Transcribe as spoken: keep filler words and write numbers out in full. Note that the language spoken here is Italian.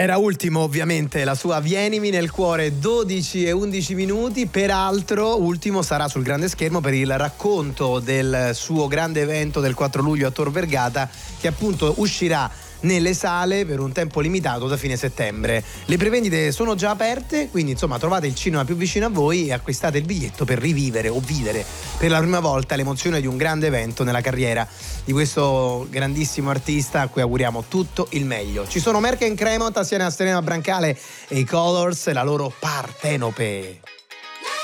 Era Ultimo, ovviamente, la sua Vienimi nel cuore, dodici e undici minuti. Peraltro Ultimo sarà sul grande schermo per il racconto del suo grande evento del quattro luglio a Tor Vergata, che appunto uscirà nelle sale per un tempo limitato da fine settembre. Le prevendite sono già aperte, quindi insomma trovate il cinema più vicino a voi e acquistate il biglietto per rivivere o vivere per la prima volta l'emozione di un grande evento nella carriera di questo grandissimo artista a cui auguriamo tutto il meglio. Ci sono Merck and Cremont assieme a Serena Brancale e i Colors e la loro Partenope.